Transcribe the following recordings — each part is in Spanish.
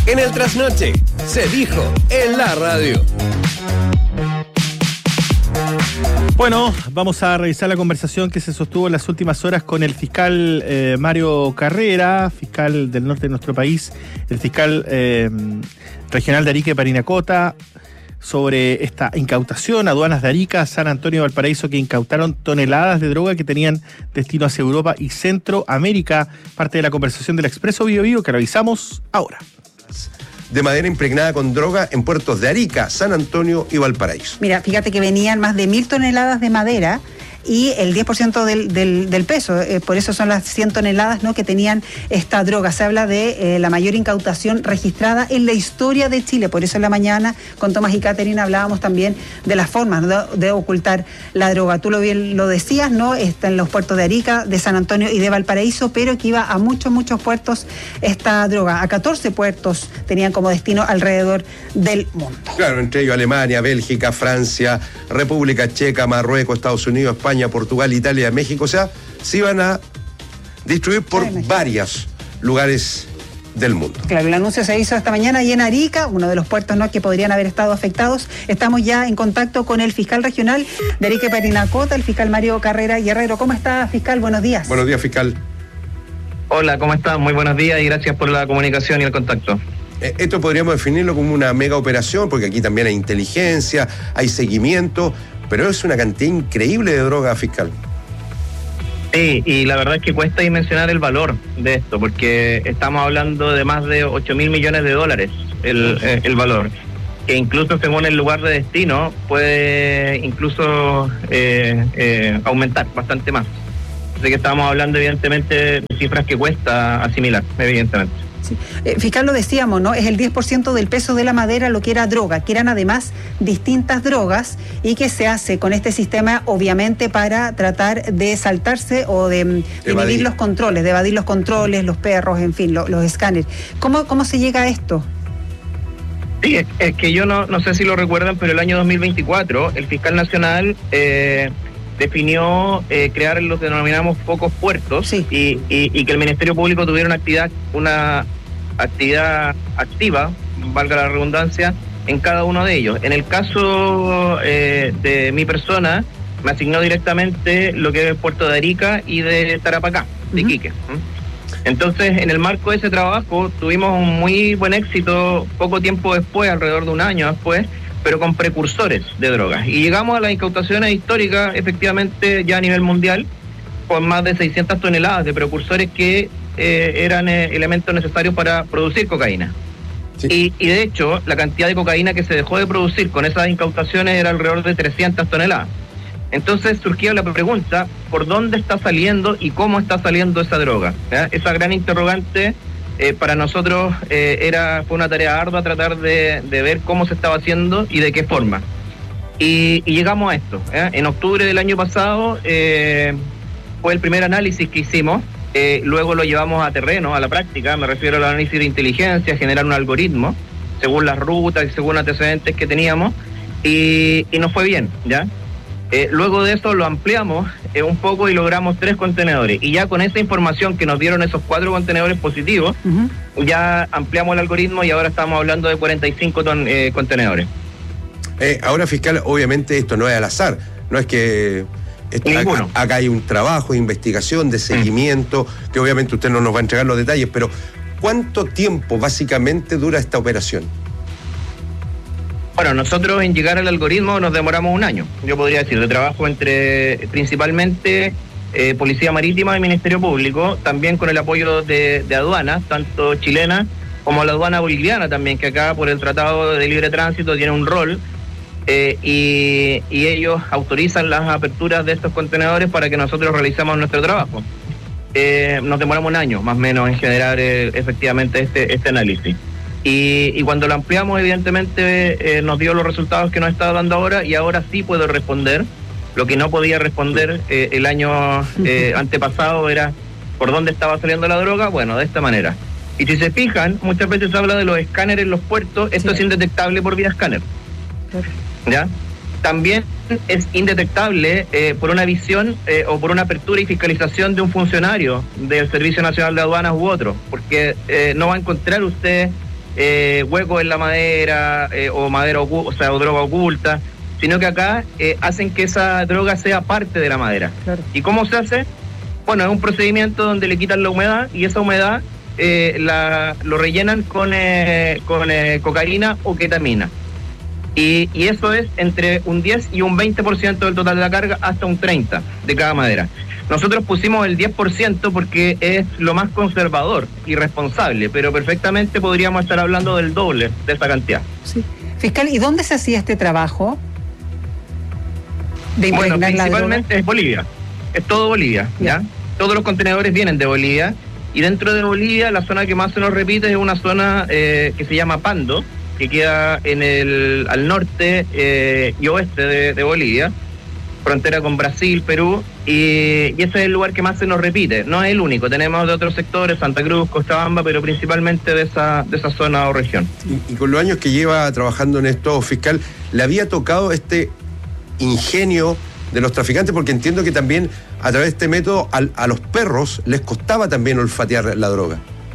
En el trasnoche, se dijo en la radio. Bueno, vamos a revisar la conversación que se sostuvo en las últimas horas con el fiscal Mario Carrera, fiscal del norte de nuestro país, el fiscal regional de Arica y Parinacota, sobre esta incautación. Aduanas de Arica, San Antonio y Valparaíso, que incautaron toneladas de droga que tenían destino hacia Europa y Centroamérica. Parte de la conversación del Expreso Bio Bio que revisamos ahora. De madera impregnada con droga en puertos de Arica, San Antonio y Valparaíso. Mira, fíjate que venían más de 1.000 toneladas de madera y el 10% del peso, por eso son las 100 toneladas, ¿no?, que tenían esta droga. Se habla de la mayor incautación registrada en la historia de Chile. Por eso en la mañana con Tomás y Caterina hablábamos también de las formas de ocultar la droga. Tú lo decías, ¿no? Está en los puertos de Arica, de San Antonio y de Valparaíso, pero que iba a muchos puertos esta droga. A 14 puertos tenían como destino alrededor del mundo. Claro, entre ellos Alemania, Bélgica, Francia, República Checa, Marruecos, Estados Unidos, España, Portugal, Italia, México. O sea, se iban a distribuir por varios lugares del mundo. Claro, el anuncio se hizo esta mañana y en Arica, uno de los puertos, ¿no?, que podrían haber estado afectados. Estamos ya en contacto con el fiscal regional de Arica y Parinacota, el fiscal Mario Carrera Guerrero. ¿Cómo está, fiscal? Buenos días. Buenos días, fiscal. Hola, ¿cómo estás? Muy buenos días y gracias por la comunicación y el contacto. Esto podríamos definirlo como una mega operación, porque aquí también hay inteligencia, hay seguimiento, pero es una cantidad increíble de droga, fiscal. Sí, y la verdad es que cuesta dimensionar el valor de esto, porque estamos hablando de más de 8.000 millones de dólares el valor, que incluso según el lugar de destino puede incluso aumentar bastante más. Así que estamos hablando evidentemente de cifras que cuesta asimilar, evidentemente. Sí. Fiscal, lo decíamos, ¿no? Es el 10% del peso de la madera lo que era droga, que eran además distintas drogas y que se hace con este sistema obviamente para tratar de saltarse o de evadir los controles, de evadir los controles, los perros, en fin, los escáneres. ¿Cómo se llega a esto? Sí, es que yo no sé si lo recuerdan, pero el año 2024 el fiscal nacional definió crear lo que denominamos focos puertos, sí, y que el Ministerio Público tuviera una actividad activa, valga la redundancia, en cada uno de ellos. En el caso de mi persona, me asignó directamente lo que es el puerto de Arica y de Tarapacá, de Iquique. Entonces, en el marco de ese trabajo, tuvimos un muy buen éxito poco tiempo después, alrededor de un año después, pero con precursores de drogas. Y llegamos a las incautaciones históricas, efectivamente, ya a nivel mundial, con más de 600 toneladas de precursores que eran elementos necesarios para producir cocaína. Sí. Y de hecho, la cantidad de cocaína que se dejó de producir con esas incautaciones era alrededor de 300 toneladas. Entonces surgía la pregunta, ¿por dónde está saliendo y cómo está saliendo esa droga? ¿Ya? Esa gran interrogante para nosotros fue una tarea ardua tratar de ver cómo se estaba haciendo y de qué forma. Y llegamos a esto. En octubre del año pasado fue el primer análisis que hicimos, luego lo llevamos a terreno, a la práctica, me refiero al análisis de inteligencia, generar un algoritmo, según las rutas y según antecedentes que teníamos, y nos fue bien, ¿ya? Luego de eso lo ampliamos un poco y logramos 3 contenedores. Y ya con esa información que nos dieron esos 4 contenedores positivos, ya ampliamos el algoritmo y ahora estamos hablando de 45 contenedores. Ahora, fiscal, obviamente esto no es al azar. No es que acá hay un trabajo de investigación, de seguimiento, que obviamente usted no nos va a entregar los detalles, pero ¿cuánto tiempo básicamente dura esta operación? Bueno, nosotros en llegar al algoritmo nos demoramos un año, yo podría decir, de trabajo entre principalmente Policía Marítima y Ministerio Público, también con el apoyo de aduanas, tanto chilena como la aduana boliviana también, que acá por el Tratado de Libre Tránsito tiene un rol, y ellos autorizan las aperturas de estos contenedores para que nosotros realicemos nuestro trabajo. Nos demoramos un año, más o menos, en generar efectivamente este análisis. Y cuando lo ampliamos, evidentemente nos dio los resultados que nos está dando ahora, y ahora sí puedo responder lo que no podía responder el año antepasado, era por dónde estaba saliendo la droga. Bueno, de esta manera. Y si se fijan, muchas veces se habla de los escáneres en los puertos. Esto es indetectable por vía escáner, ¿ya? También es indetectable por una visión o por una apertura y fiscalización de un funcionario del Servicio Nacional de Aduanas u otro, porque no va a encontrar usted huecos en la madera o madera o droga oculta, sino que acá hacen que esa droga sea parte de la madera. Claro. ¿Y cómo se hace? Bueno, es un procedimiento donde le quitan la humedad y esa humedad lo rellenan con cocaína o ketamina. Y eso es entre un 10 y un 20% del total de la carga, hasta un 30% de cada madera. Nosotros pusimos el 10% porque es lo más conservador y responsable, pero perfectamente podríamos estar hablando del doble de esa cantidad. Sí. Fiscal, ¿y dónde se hacía este trabajo de bueno, impregnar la droga? principalmente es Bolivia, es todo Bolivia, ¿ya? Todos los contenedores vienen de Bolivia, y dentro de Bolivia la zona que más se nos repite es una zona que se llama Pando, que queda al norte y oeste de Bolivia, frontera con Brasil, Perú, y ese es el lugar que más se nos repite. No es el único, tenemos de otros sectores, Santa Cruz, Cochabamba, pero principalmente de esa zona o región. Y con los años que lleva trabajando en esto, fiscal, ¿le había tocado este ingenio de los traficantes? Porque entiendo que también a través de este método a los perros les costaba también olfatear la droga.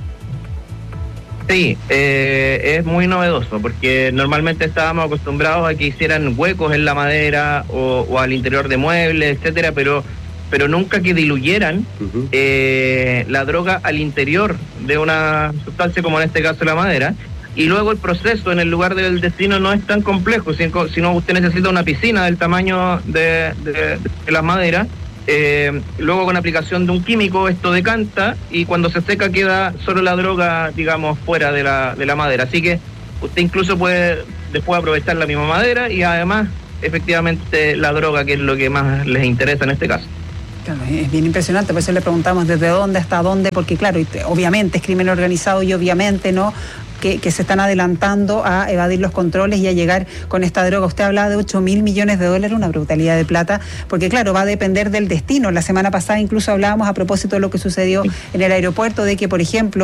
Sí, es muy novedoso, porque normalmente estábamos acostumbrados a que hicieran huecos en la madera o al interior de muebles, etcétera, pero nunca que diluyeran la droga al interior de una sustancia, como en este caso la madera. Y luego el proceso en el lugar del destino no es tan complejo, sino usted necesita una piscina del tamaño de la madera. Luego con aplicación de un químico esto decanta y cuando se seca queda solo la droga, digamos, fuera de la madera. Así que usted incluso puede después aprovechar la misma madera y además efectivamente la droga, que es lo que más les interesa en este caso. Claro, es bien impresionante, por eso le preguntamos desde dónde hasta dónde, porque claro, obviamente es crimen organizado y obviamente no que se están adelantando a evadir los controles y a llegar con esta droga. Usted hablaba de 8.000 millones de dólares, una brutalidad de plata, porque claro, va a depender del destino. La semana pasada incluso hablábamos a propósito de lo que sucedió en el aeropuerto, de que, por ejemplo,